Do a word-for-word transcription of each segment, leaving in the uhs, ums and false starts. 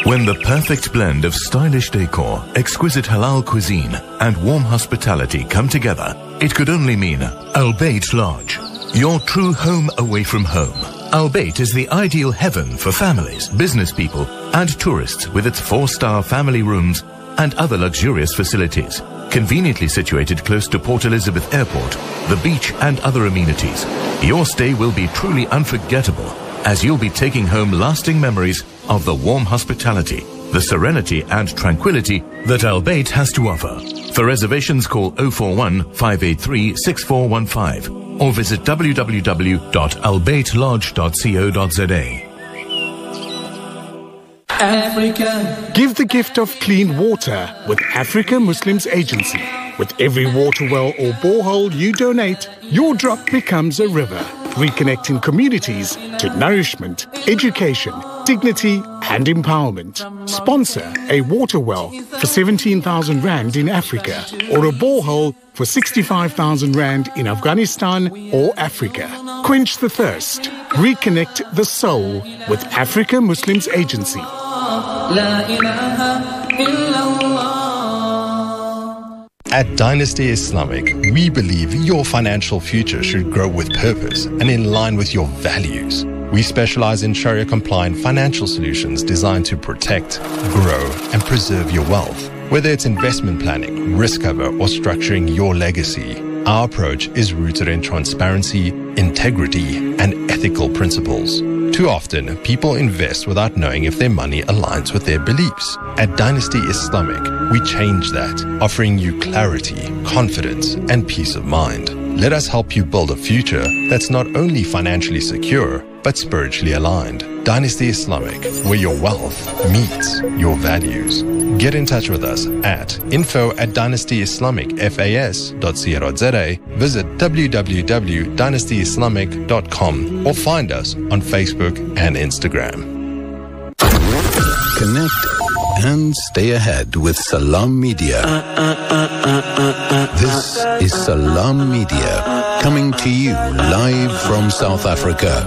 When the perfect blend of stylish decor, exquisite halal cuisine, and warm hospitality come together, it could only mean Al Bayt Lodge, your true home away from home. Al Bayt is the ideal heaven for families, business people, and tourists with its four-star family rooms and other luxurious facilities. Conveniently situated close to Port Elizabeth Airport, the beach, and other amenities, your stay will be truly unforgettable, as you'll be taking home lasting memories of the warm hospitality, the serenity and tranquility that Al Bayt has to offer. For reservations, call oh four one, five eight three, six four one five or visit w w w dot al bayt lodge dot co dot z a. Africa. Give the gift of clean water with Africa Muslims Agency. With every water well or borehole you donate, your drop becomes a river, reconnecting communities to nourishment, education, dignity and empowerment. Sponsor a water well for seventeen thousand rand in Africa or a borehole for sixty-five thousand rand in Afghanistan or Africa. Quench the thirst. Reconnect the soul with Africa Muslims Agency. At Dynasty Islamic, we believe your financial future should grow with purpose and in line with your values. We specialize in Sharia-compliant financial solutions designed to protect, grow, and preserve your wealth. Whether it's investment planning, risk cover, or structuring your legacy, our approach is rooted in transparency, integrity, and ethical principles. Too often, people invest without knowing if their money aligns with their beliefs. At Dynasty Islamic, we change that, offering you clarity, confidence, and peace of mind. Let us help you build a future that's not only financially secure, but spiritually aligned. Dynasty Islamic, where your wealth meets your values. Get in touch with us at info at dynasty islamic fas dot co dot z a, visit w w w dot dynasty islamic dot com or find us on Facebook and Instagram. Connect and stay ahead with Salam Media. This is Salam Media, coming to you live from South Africa.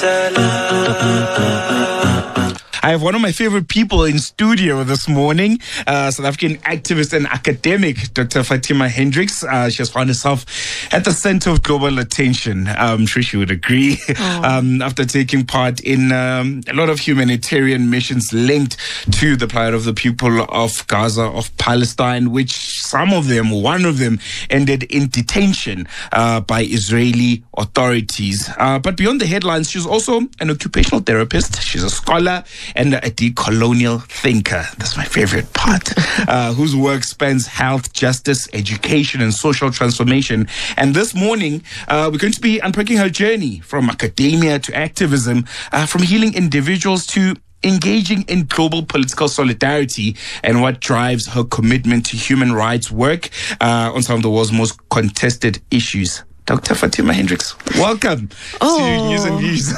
I have one of my favorite people in studio this morning, uh, South African activist and academic, Doctor Fatima Hendricks. Uh, she has found herself at the center of global attention. I'm sure she would agree. Um, after taking part in um, a lot of humanitarian missions linked to the plight of the people of Gaza, of Palestine, which some of them, one of them, ended in detention uh, by Israeli authorities. Uh, but beyond the headlines, she's also an occupational therapist. She's a scholar and a decolonial thinker. That's my favorite part. Uh, whose work spans health, justice, education, and social transformation. And this morning, uh, we're going to be unpacking her journey from academia to activism, uh, from healing individuals to engaging in global political solidarity, and what drives her commitment to human rights work uh, on some of the world's most contested issues. Doctor Fatima Hendricks, welcome oh, to News and Views.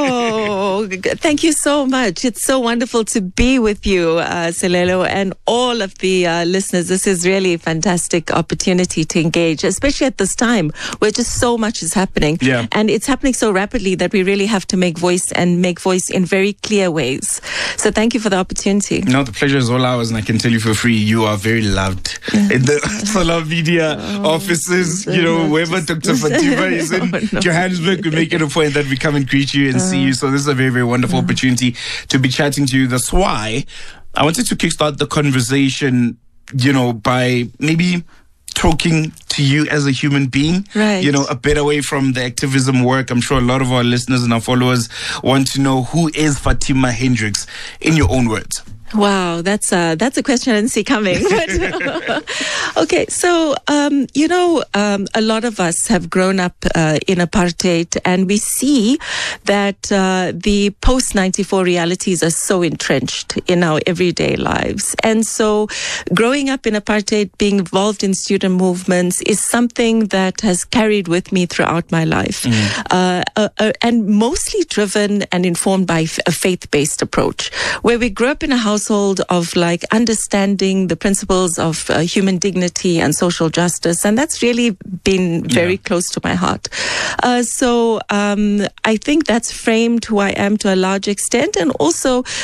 oh, thank you so much. It's so wonderful to be with you, uh, Selelo, and all of the uh, listeners. This is really a fantastic opportunity to engage, especially at this time where just so much is happening. Yeah. And it's happening so rapidly that we really have to make voice and make voice in very clear ways. So thank you for the opportunity. No, the pleasure is all ours, and I can tell you for free, you are very loved in the Salam Media oh, offices. You know, wherever Doctor Fatima is in no, no. Johannesburg, we make it a point that we come and greet you and uh, see you. So this is a very, very wonderful uh, opportunity to be chatting to you. That's why I wanted to kickstart the conversation, you know, by maybe talking to you as a human being, right. you know, a bit away from the activism work. I'm sure a lot of our listeners and our followers want to know, who is Fatima Hendricks in your own words? Wow, that's a, that's a question I didn't see coming. But, okay, so, um, you know, um, a lot of us have grown up uh, in apartheid, and we see that uh, the post ninety-four realities are so entrenched in our everyday lives. And so growing up in apartheid, being involved in student movements is something that has carried with me throughout my life, mm. uh, uh, uh, and mostly driven and informed by f- a faith-based approach, where we grew up in a house of like understanding the principles of uh, human dignity and social justice, and that's really been very yeah. close to my heart. Uh, so um, I think that's framed who I am to a large extent, and also